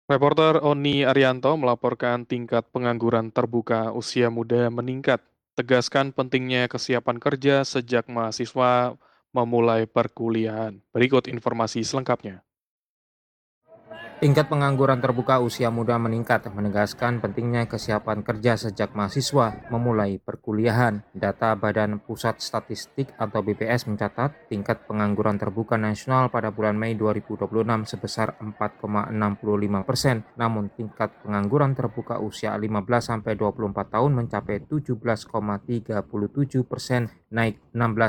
Reporter Oni Arianto melaporkan tingkat pengangguran terbuka usia muda meningkat. Tegaskan pentingnya kesiapan kerja sejak mahasiswa memulai perkuliahan. Berikut informasi selengkapnya. Tingkat pengangguran terbuka usia muda meningkat, menegaskan pentingnya kesiapan kerja sejak mahasiswa memulai perkuliahan. Data Badan Pusat Statistik atau BPS mencatat tingkat pengangguran terbuka nasional pada bulan Mei 2026 sebesar 4,65%. Namun tingkat pengangguran terbuka usia 15-24 tahun mencapai 17,37%, naik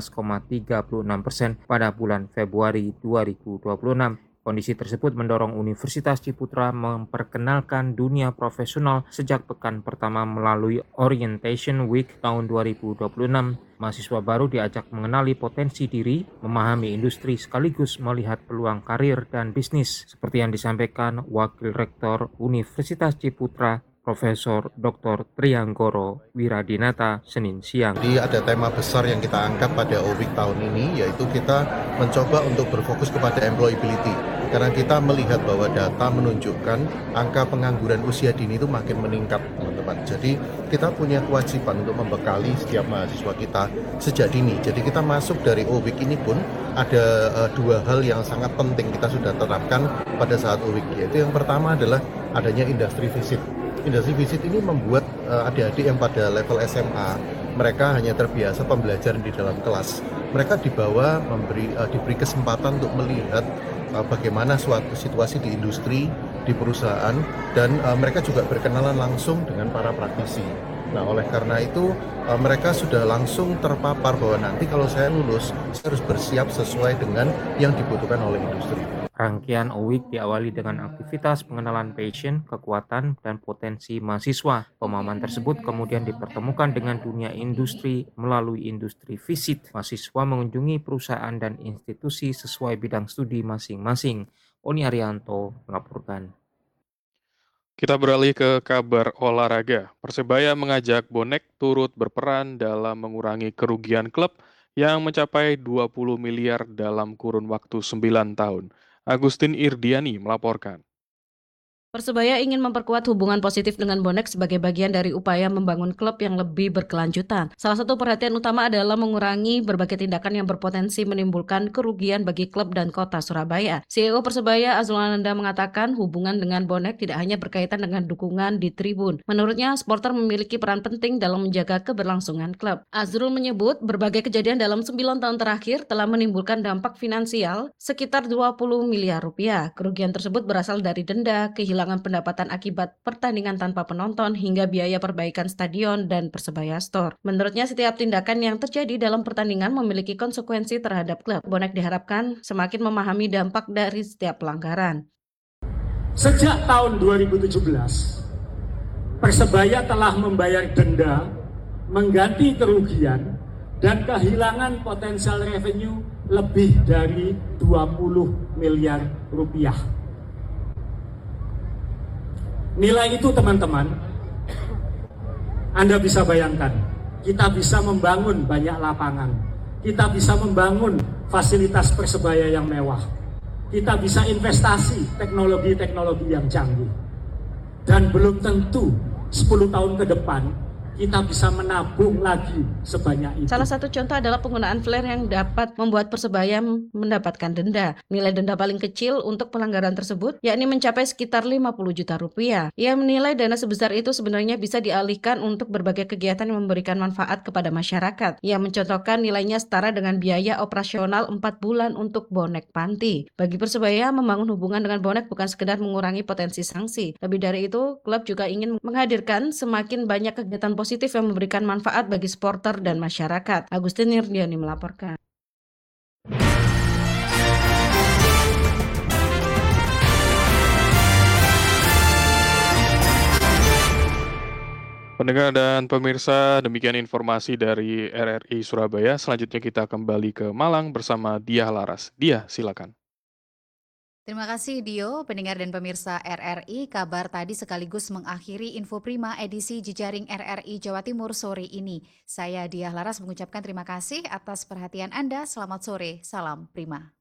16,36% pada bulan Februari 2026. Kondisi tersebut mendorong Universitas Ciputra memperkenalkan dunia profesional sejak pekan pertama melalui Orientation Week tahun 2026. Mahasiswa baru diajak mengenali potensi diri, memahami industri sekaligus melihat peluang karir dan bisnis, seperti yang disampaikan Wakil Rektor Universitas Ciputra Profesor Dr. Trianggoro Wiradinata Senin siang. Jadi ada tema besar yang kita angkat pada OWIC tahun ini, yaitu kita mencoba untuk berfokus kepada employability. Karena kita melihat bahwa data menunjukkan angka pengangguran usia dini itu makin meningkat, teman-teman. Jadi kita punya kewajiban untuk membekali setiap mahasiswa kita sejak dini. Jadi kita masuk dari OWIC ini pun ada dua hal yang sangat penting kita sudah terapkan pada saat OWIC, yaitu yang pertama adalah adanya industry visit. Industri visit ini membuat adik-adik yang pada level SMA, mereka hanya terbiasa pembelajaran di dalam kelas. Mereka diberi kesempatan untuk melihat bagaimana suatu situasi di industri, di perusahaan, dan mereka juga berkenalan langsung dengan para praktisi. Nah, oleh karena itu mereka sudah langsung terpapar bahwa nanti kalau saya lulus, saya harus bersiap sesuai dengan yang dibutuhkan oleh industri. Rangkaian OWIC diawali dengan aktivitas pengenalan passion, kekuatan, dan potensi mahasiswa. Pemahaman tersebut kemudian dipertemukan dengan dunia industri melalui industri visit. Mahasiswa mengunjungi perusahaan dan institusi sesuai bidang studi masing-masing. Oni Arianto melaporkan. Kita beralih ke kabar olahraga. Persebaya mengajak bonek turut berperan dalam mengurangi kerugian klub yang mencapai 20 miliar dalam kurun waktu 9 tahun. Agustin Irdiani melaporkan. Persebaya ingin memperkuat hubungan positif dengan bonek sebagai bagian dari upaya membangun klub yang lebih berkelanjutan. Salah satu perhatian utama adalah mengurangi berbagai tindakan yang berpotensi menimbulkan kerugian bagi klub dan kota Surabaya. CEO Persebaya Azrul Ananda mengatakan hubungan dengan bonek tidak hanya berkaitan dengan dukungan di tribun. Menurutnya, supporter memiliki peran penting dalam menjaga keberlangsungan klub. Azrul menyebut berbagai kejadian dalam 9 tahun terakhir telah menimbulkan dampak finansial sekitar 20 miliar rupiah. Kerugian tersebut berasal dari denda, kehilangan pendapatan akibat pertandingan tanpa penonton, hingga biaya perbaikan stadion dan Persebaya Store. Menurutnya, setiap tindakan yang terjadi dalam pertandingan memiliki konsekuensi terhadap klub. Bonek diharapkan semakin memahami dampak dari setiap pelanggaran. Sejak tahun 2017, Persebaya telah membayar denda, mengganti kerugian, dan kehilangan potensial revenue lebih dari 20 miliar rupiah. Nilai itu, teman-teman, Anda bisa bayangkan, kita bisa membangun banyak lapangan, kita bisa membangun fasilitas Persebaya yang mewah, kita bisa investasi teknologi-teknologi yang canggih, dan belum tentu 10 tahun ke depan kita bisa menabung lagi sebanyak itu. Salah satu contoh adalah penggunaan flare yang dapat membuat Persebaya mendapatkan denda. Nilai denda paling kecil untuk pelanggaran tersebut yakni mencapai sekitar 50 juta rupiah. Ia menilai dana sebesar itu sebenarnya bisa dialihkan untuk berbagai kegiatan yang memberikan manfaat kepada masyarakat. Ia mencontohkan nilainya setara dengan biaya operasional 4 bulan untuk bonek panti. Bagi Persebaya, membangun hubungan dengan bonek bukan sekedar mengurangi potensi sanksi. Lebih dari itu, klub juga ingin menghadirkan semakin banyak kegiatan positif yang memberikan manfaat bagi supporter dan masyarakat. Agustin Irdiani melaporkan. Pendengar dan pemirsa, demikian informasi dari RRI Surabaya. Selanjutnya kita kembali ke Malang bersama Diah Laras. Diah, silakan. Terima kasih Dio, pendengar dan pemirsa RRI. Kabar tadi sekaligus mengakhiri Info Prima edisi Jejaring RRI Jawa Timur sore ini. Saya Diah Laras mengucapkan terima kasih atas perhatian Anda. Selamat sore, salam Prima.